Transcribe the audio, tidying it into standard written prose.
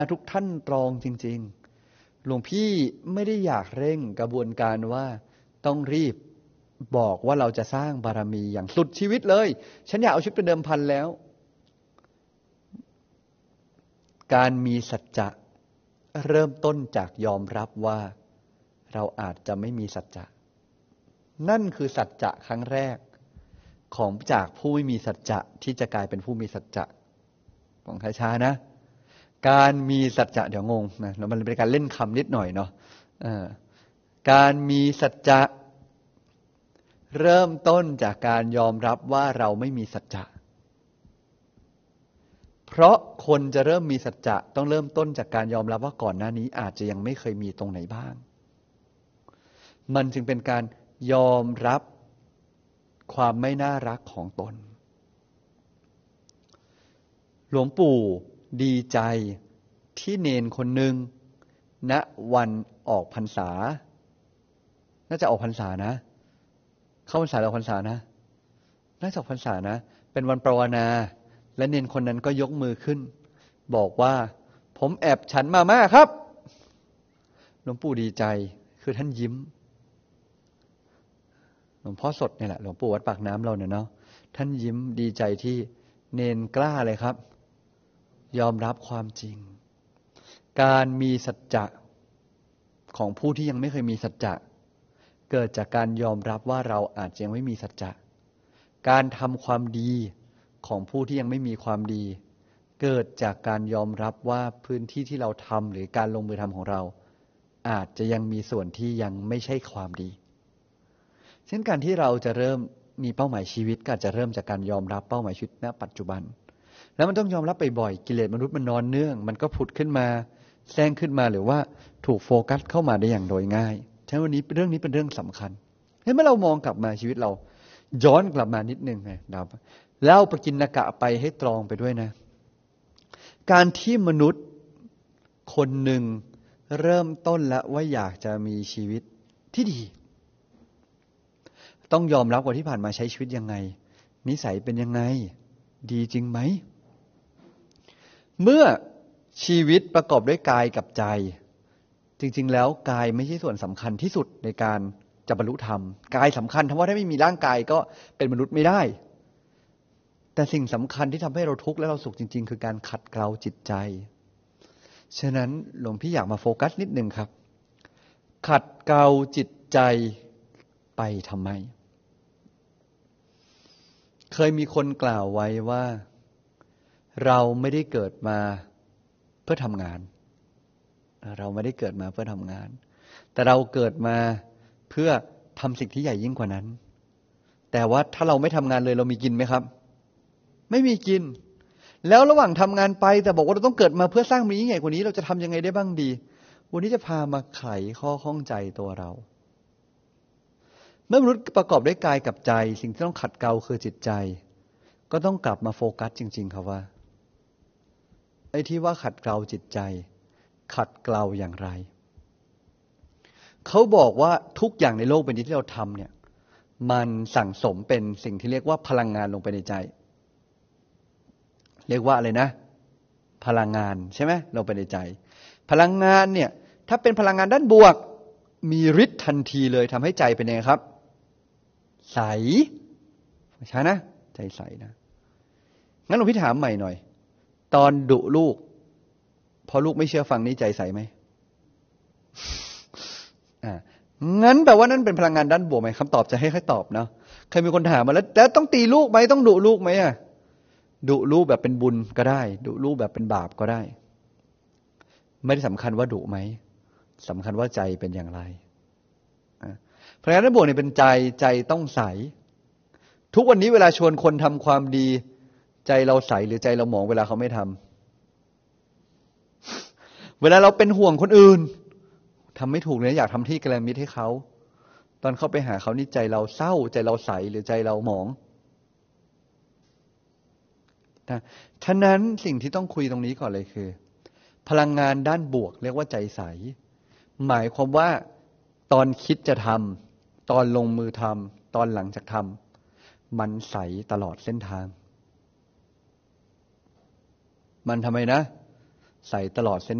ทุกท่านตรองจริงๆหลวงพี่ไม่ได้อยากเร่งกระบวนการว่าต้องรีบบอกว่าเราจะสร้างบารมีอย่างสุดชีวิตเลยฉันอยากเอาชีวิตเป็นเดิมพันแล้วการมีสัจจะเริ่มต้นจากยอมรับว่าเราอาจจะไม่มีสัจจะนั่นคือสัจจะครั้งแรกของจากผู้ไม่มีสัจจะที่จะกลายเป็นผู้มีสัจจะของช้าๆนะการมีสัจจะเดี๋ยวงงนะแล้วมันเป็นการเล่นคำนิดหน่อยเนาะการมีสัจจะเริ่มต้นจากการยอมรับว่าเราไม่มีสัจจะเพราะคนจะเริ่มมีสัจจะต้องเริ่มต้นจากการยอมรับว่าก่อนหน้านี้อาจจะยังไม่เคยมีตรงไหนบ้างมันจึงเป็นการยอมรับความไม่น่ารักของตนหลวงปู่ดีใจที่เนนคนหนึ่งณวันออกพรรษาน่าจะออกพรรษานะเข้าพรรษาหรือออกพรรษานะน่าจะออกพรรษานะเป็นวันปรวนาและเนนคนนั้นก็ยกมือขึ้นบอกว่าผมแอบฉันมาม่าครับหลวงปู่ดีใจคือท่านยิ้มหลวงพ่อสดเนี่ยแหละหลวงปู่วัดปากน้ำเราเนี่ยเนาะท่านยิ้มดีใจที่เนนกล้าเลยครับยอมรับความจริงการมีสัจจะของผู้ที่ยังไม่เคยมีสัจจะเกิดจากการยอมรับว่าเราอาจจะยังไม่มีสัจจะการทำความดีของผู้ที่ยังไม่มีความดีเกิดจากการยอมรับว่าพื้นที่ที่เราทำหรือการลงมือทำของเราอาจจะยังมีส่วนที่ยังไม่ใช่ความดีเช่นการที่เราจะเริ่มมีเป้าหมายชีวิตก็อาจจะเริ่มจากการยอมรับเป้าหมายชีวิตณปัจจุบันแล้วมันต้องยอมรับบ่อยๆกิเลสมนุษย์มันนอนเนื่องมันก็ผุดขึ้นมาแซงขึ้นมาหรือว่าถูกโฟกัสเข้ามาได้อย่างโดยง่ายฉะนั้นวันนี้เรื่องนี้เป็นเรื่องสำคัญเมื่อเรามองกลับมาชีวิตเราย้อนกลับมานิดนึงไงดาวแล้วปกิณกะไปให้ตรองไปด้วยนะการที่มนุษย์คนหนึ่งเริ่มต้นแล้วว่าอยากจะมีชีวิตที่ดีต้องยอมรับว่าที่ผ่านมาใช้ชีวิตยังไงนิสัยเป็นยังไงดีจริงไหมเมื่อชีวิตประกอบด้วยกายกับใจจริงๆแล้วกายไม่ใช่ส่วนสำคัญที่สุดในการจะบรรลุธรรมกายสำคัญเพราะว่าถ้าไม่มีร่างกายก็เป็นมนุษย์ไม่ได้แต่สิ่งสำคัญที่ทำให้เราทุกข์และเราสุขจริงๆคือการขัดเกลาจิตใจฉะนั้นหลวงพี่อยากมาโฟกัสนิดนึงครับขัดเกลาจิตใจไปทำไมเคยมีคนกล่าวไว้ว่าเราไม่ได้เกิดมาเพื่อทำงานเราไม่ได้เกิดมาเพื่อทำงานแต่เราเกิดมาเพื่อทำสิ่งที่ใหญ่ยิ่งกว่านั้นแต่ว่าถ้าเราไม่ทำงานเลยเรามีกินไหมครับไม่มีกินแล้วระหว่างทำงานไปแต่บอกว่าเราต้องเกิดมาเพื่อสร้างมียิ่งใหญ่กว่านี้เราจะทำยังไงได้บ้างดีวันนี้จะพามาไขข้อข้องใจตัวเราเมื่อมนุษย์ประกอบด้วยกายกับใจสิ่งที่ต้องขัดเกลาคือจิตใจก็ต้องกลับมาโฟกัสจริงๆครับว่าไอ้ที่ว่าขัดเกลาจิตใจขัดเกลาอย่างไรเขาบอกว่าทุกอย่างในโลกใบนี้ที่เราทำเนี่ยมันสั่งสมเป็นสิ่งที่เรียกว่าพลังงานลงไปในใจเรียกว่าอะไรนะพลังงานใช่ไหมลงไปในใจพลังงานเนี่ยถ้าเป็นพลังงานด้านบวกมีฤทธิ์ทันทีเลยทำให้ใจเป็นยังไงครับใสใช่นะใจใสนะงั้นหลวงพี่ถามใหม่หน่อยตอนดุลูกพอลูกไม่เชื่อฟังนี่ใจใสไหมงั้นแปลว่านั่นเป็นพลังงานด้านบวกไหมคำตอบจะให้ค่อยตอบเนาะเคยมีคนถามมาแล้วต้องตีลูกไหมต้องดุลูกไหมดุลูกแบบเป็นบุญก็ได้ดุลูกแบบเป็นบาปก็ได้ไม่ได้สำคัญว่าดุไหมสำคัญว่าใจเป็นอย่างไรพลังงานด้านบวกเนี่ยเป็นใจต้องใสทุกวันนี้เวลาชวนคนทำความดีใจเราใสหรือใจเราหมองเวลาเขาไม่ทำเวลาเราเป็นห่วงคนอื่นทำไม่ถูกเลยอยากทำที่กัลยาณมิตรให้เขาตอนเข้าไปหาเขานี่ใจเราเศร้าใจเราใสหรือใจเราหมองฉะนั้นสิ่งที่ต้องคุยตรงนี้ก่อนเลยคือพลังงานด้านบวกเรียกว่าใจใสหมายความว่าตอนคิดจะทำตอนลงมือทำตอนหลังจากทำมันใสตลอดเส้นทางมันทำไมนะใสตลอดเส้น